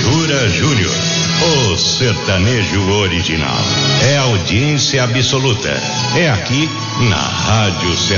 Jura Júnior, o sertanejo original. É audiência absoluta. É aqui na Rádio Central.